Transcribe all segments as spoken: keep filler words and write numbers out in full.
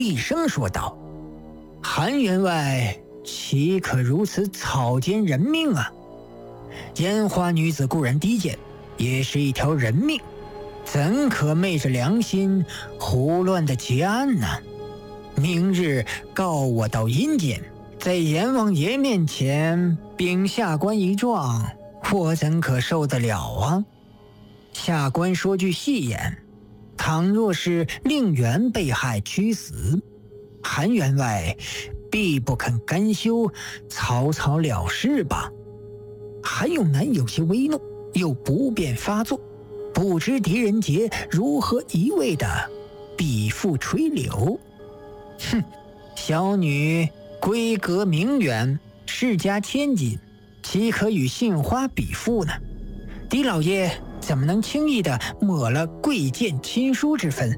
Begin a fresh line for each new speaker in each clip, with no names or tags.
厉声说道：“韩员外岂可如此草菅人命啊！烟花女子固然低贱，也是一条人命，怎可昧着良心胡乱的结案呢？明日告我到阴间，在阎王爷面前禀下官一状，我怎可受得了啊？下官说句戏言，倘若是令媛被害屈死，韩员外必不肯甘休，草草了事吧？”韩永南有些微怒，又不便发作，不知狄仁杰如何一味的笔腹吹柳。哼，小女闺阁名媛，世家千金，岂可与杏花比附呢？狄老爷怎么能轻易的抹了贵贱亲疏之分？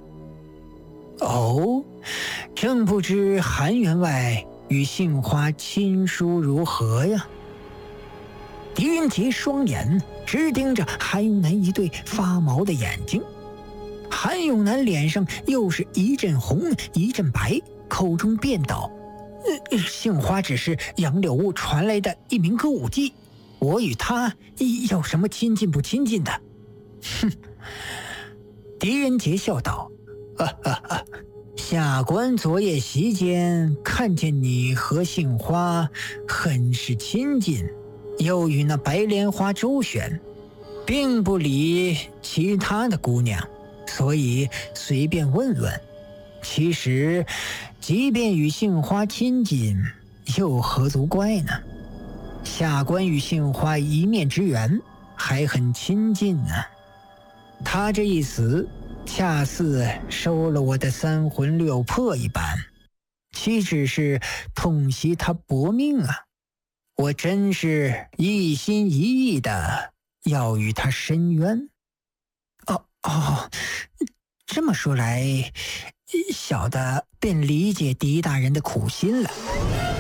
哦，正不知韩员外与杏花亲疏如何呀？狄仁杰双眼直盯着韩永南一对发毛的眼睛，韩永南脸上又是一阵红一阵白，口中辩道：“呃、杏花只是杨柳屋传来的一名歌舞伎，我与他有什么亲近不亲近的？”哼！狄仁杰笑道：“哈哈哈，下官昨夜席间看见你和杏花很是亲近，又与那白莲花周旋，并不理其他的姑娘，所以随便问问。其实即便与杏花亲近，又何足怪呢？下官与杏花一面之缘，还很亲近呢。他这一死，恰似收了我的三魂六魄一般，岂只是痛惜他薄命啊！我真是一心一意的要与他申冤。”哦哦，这么说来，小的便理解狄大人的苦心了。